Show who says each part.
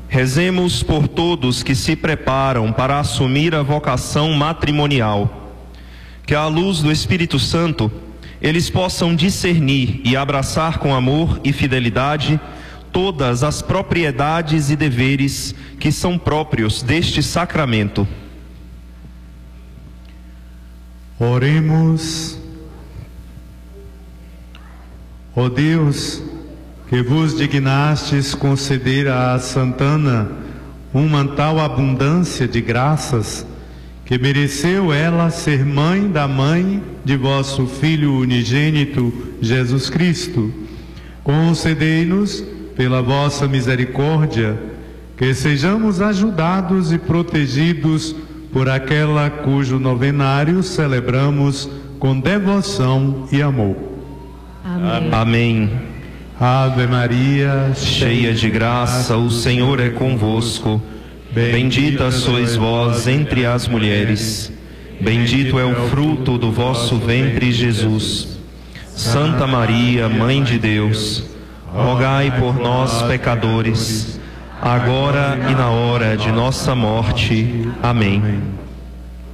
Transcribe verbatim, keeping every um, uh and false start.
Speaker 1: Rezemos por todos que se preparam para assumir a vocação matrimonial. Que à luz do Espírito Santo, eles possam discernir e abraçar com amor e fidelidade todas as propriedades e deveres que são próprios deste sacramento.
Speaker 2: Oremos. Ó Deus, que vos dignastes conceder a Santana uma tal abundância de graças, que mereceu ela ser mãe da mãe de vosso Filho unigênito, Jesus Cristo, concedei-nos, pela vossa misericórdia, que sejamos ajudados e protegidos por aquela cujo novenário celebramos com devoção e amor.
Speaker 3: Amém.
Speaker 1: Amém.
Speaker 2: Ave Maria,
Speaker 1: Cheia de graça, o Senhor é convosco. Bendita sois vós entre as mulheres. Bendito é o fruto do vosso ventre, Jesus. Santa Maria, Mãe de Deus, rogai por nós, pecadores, agora e na hora de nossa morte. Amém.